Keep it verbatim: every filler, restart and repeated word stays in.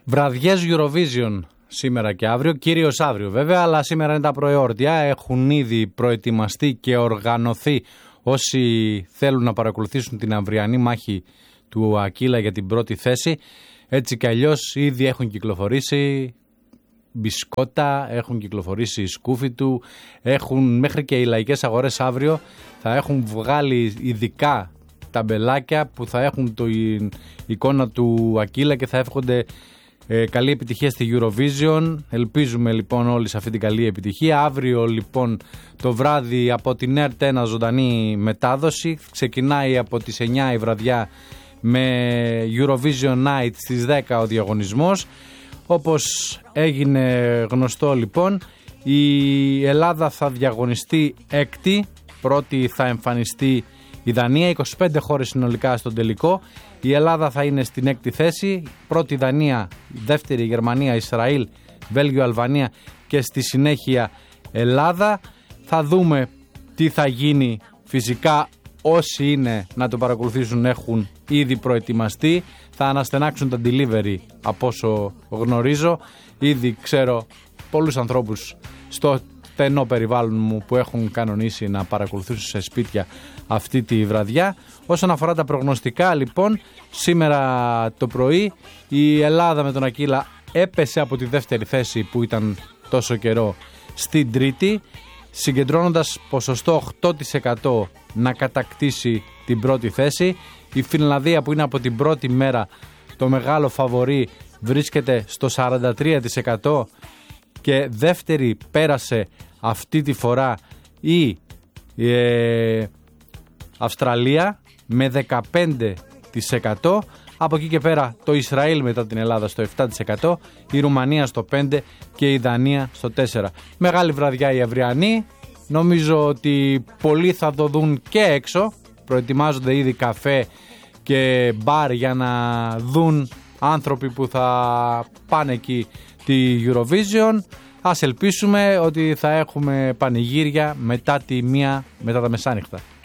Βραδιές Eurovision σήμερα και αύριο, κυρίως αύριο βέβαια, αλλά σήμερα είναι τα προεόρτια. Έχουν ήδη προετοιμαστεί και οργανωθεί όσοι θέλουν να παρακολουθήσουν την αυριανή μάχη του Ακίλα για την πρώτη θέση. Έτσι κι αλλιώς ήδη έχουν κυκλοφορήσει μπισκότα, έχουν κυκλοφορήσει σκούφι του, έχουν μέχρι και οι λαϊκές αγορές αύριο θα έχουν βγάλει ειδικά ταμπελάκια που θα έχουν την εικόνα του Ακίλα και θα εύχονται ε, καλή επιτυχία στη Eurovision. Ελπίζουμε λοιπόν όλοι σε αυτή την καλή επιτυχία. Αύριο λοιπόν το βράδυ από την ΕΡΤ ένα ζωντανή μετάδοση. Ξεκινάει από τις εννιά η βραδιά με Eurovision Night στις δέκα ο διαγωνισμός. Όπως έγινε γνωστό λοιπόν, η Ελλάδα θα διαγωνιστεί έκτη, πρώτη θα εμφανιστεί η Δανία, είκοσι πέντε χώρες συνολικά στον τελικό. Η Ελλάδα θα είναι στην έκτη θέση, πρώτη Δανία, δεύτερη Γερμανία, Ισραήλ, Βέλγιο, Αλβανία και στη συνέχεια Ελλάδα. Θα δούμε τι θα γίνει, φυσικά όσοι είναι να το παρακολουθήσουν έχουν ήδη προετοιμαστεί. Θα αναστενάξουν τα delivery από όσο γνωρίζω. Ήδη ξέρω πολλούς ανθρώπους στο στενό περιβάλλον μου που έχουν κανονίσει να παρακολουθήσουν σε σπίτια αυτή τη βραδιά. Όσον αφορά τα προγνωστικά λοιπόν, σήμερα το πρωί η Ελλάδα με τον Ακίλα έπεσε από τη δεύτερη θέση που ήταν τόσο καιρό στην τρίτη, συγκεντρώνοντας ποσοστό οκτώ τοις εκατό να κατακτήσει την πρώτη θέση. Η Φινλανδία που είναι από την πρώτη μέρα το μεγάλο φαβορί βρίσκεται στο σαράντα τρία τοις εκατό και δεύτερη πέρασε αυτή τη φορά η ε, Αυστραλία με δεκαπέντε τοις εκατό. Από εκεί και πέρα το Ισραήλ μετά την Ελλάδα στο επτά τοις εκατό, η Ρουμανία στο πέντε τοις εκατό και η Δανία στο τέσσερα τοις εκατό. Μεγάλη βραδιά η αυριανή. Νομίζω ότι πολλοί θα το δουν και έξω. Προετοιμάζονται ήδη καφέ και μπαρ για να δουν άνθρωποι που θα πάνε εκεί τη Eurovision. Ας ελπίσουμε ότι θα έχουμε πανηγύρια μετά τη μία, μετά τα μεσάνυχτα.